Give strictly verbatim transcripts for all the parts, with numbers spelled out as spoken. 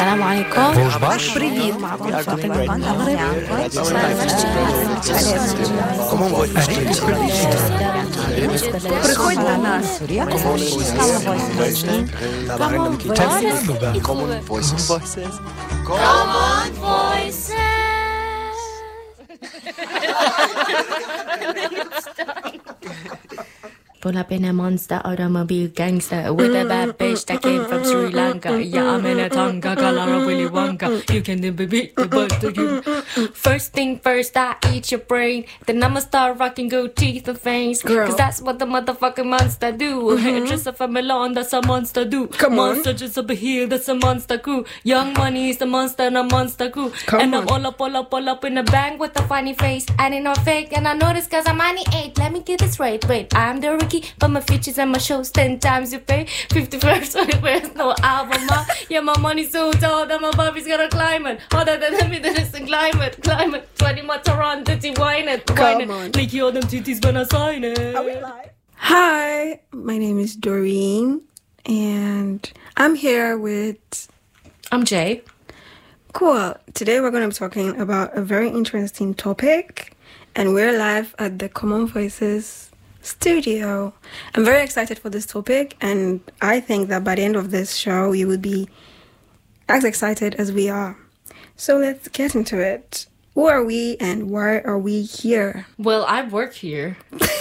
السلام عليكم. Bonjour. Привіт. Приходь до нас. Common Voices. Common Voices. Pull up in a monster automobile gangster with a bad bitch that came from Sri Lanka. Yeah, I'm in a Tonga, color of Willy Wonka. You can never beat the butt to you. First thing first, I eat your brain. Then I'ma start rocking gold teeth and fangs. Girl. Cause that's what the motherfucking monster do. Mm-hmm. Just up a Milan, that's a monster do. Come monster on. just up here, that's a monster crew. Young money is the monster and a monster crew. Come and on. I'm all up, all up, all up in the bang with a funny face. And it's not fake, and I know this cause I'm ninety-eight. Let me get this right. Wait, I'm the Ricky, but my features and my shows ten times you pay. fifty-first, where's no album out. Yeah, my money's so tall that my Bobby's gonna climb it. Harder than me, then it's in climate, climate. twenty more Toronto, dirty wine it, wine it. Come on. Lick all them titties when I sign it. Hi, my name is Doreen, and I'm here with... I'm Jay. Cool. Today we're going to be talking about a very interesting topic, and we're live at the Common Voices studio. I'm very excited for this topic, and I think that by the end of this show, you will be as excited as we are. So let's get into it. Who are we and why are we here? Well, I work here.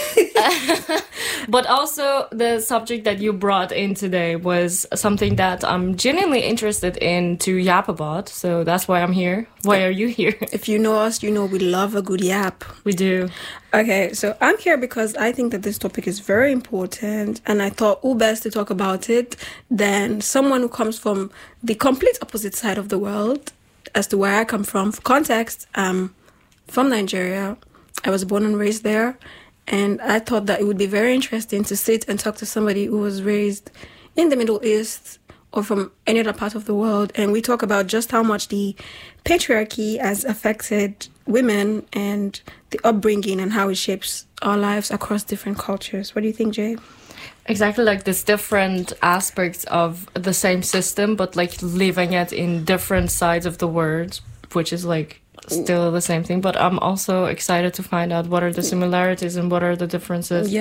But also the subject that you brought in today was something that I'm genuinely interested in to yap about. So that's why I'm here. Why are you here? If you know us, you know we love a good yap. We do. Okay, so I'm here because I think that this topic is very important, and I thought who best to talk about it than someone who comes from the complete opposite side of the world as to where I come from. For context, I'm from Nigeria. I was born and raised there, and I thought that it would be very interesting to sit and talk to somebody who was raised in the Middle East or from any other part of the world, and we talk about just how much the patriarchy has affected women and the upbringing and how it shapes our lives across different cultures. What do you think, Jay? Exactly, like this different aspects of the same system, but like living it in different sides of the world, which is like still the same thing. But I'm also excited to find out what are the similarities and what are the differences. Yeah.